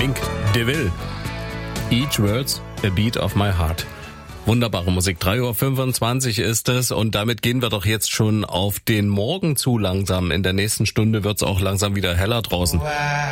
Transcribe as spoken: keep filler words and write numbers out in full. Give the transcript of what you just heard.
Pink, DeVille. Each word's a beat of my heart. Wunderbare Musik. drei Uhr fünfundzwanzig ist es und damit gehen wir doch jetzt schon auf den Morgen zu langsam. In der nächsten Stunde wird's auch langsam wieder heller draußen.